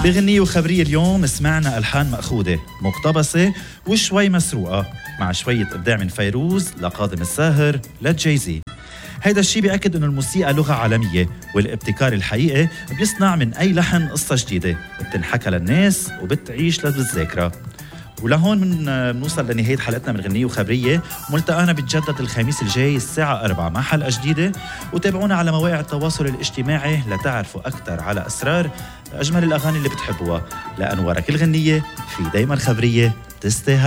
بغنية وخبرية اليوم سمعنا ألحان مأخوذة مقتبسة وشوي مسروقة مع شوية إبداع من فيروز لقاضم الساهر لجايزي. هيدا الشيء بيأكد إنه الموسيقى لغة عالمية، والابتكار الحقيقي بيصنع من أي لحن قصة جديدة بتنحكى للناس وبتعيش بالذاكرة. ولهون بنوصل لنهاية حلقتنا من غنية وخبرية، ملتقانا بتجدد الخميس الجاي الساعة 4 مع حلقة جديدة، وتابعونا على مواقع التواصل الاجتماعي لتعرفوا أكثر على أسرار أجمل الأغاني اللي بتحبوها، لأنه ورا كل غنية في دايما خبرية تستاهل